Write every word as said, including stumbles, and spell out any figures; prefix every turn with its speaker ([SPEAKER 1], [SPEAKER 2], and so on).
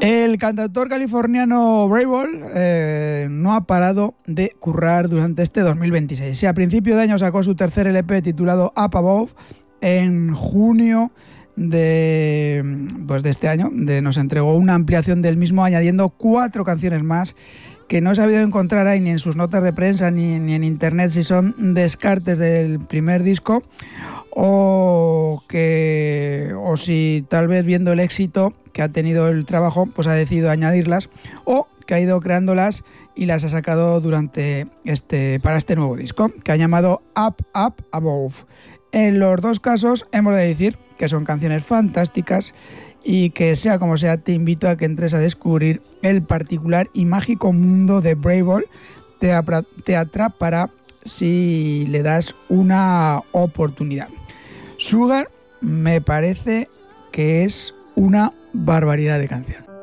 [SPEAKER 1] El cantautor californiano Bravol eh, no ha parado de currar durante este dos mil veintiséis. Sí, a principio de año sacó su tercer L P titulado Up Above. En junio de, pues de este año de, nos entregó una ampliación del mismo, añadiendo cuatro canciones más que no he sabido encontrar ahí ni en sus notas de prensa ni, ni en internet si son descartes del primer disco o que o si tal vez viendo el éxito que ha tenido el trabajo pues ha decidido añadirlas o que ha ido creándolas y las ha sacado durante este para este nuevo disco que ha llamado Up Up Above. En los dos casos hemos de decir que son canciones fantásticas y que sea como sea te invito a que entres a descubrir el particular y mágico mundo de Bravol. Te, apra- te atrapará si le das una oportunidad. Sugar me parece que es una barbaridad de canción.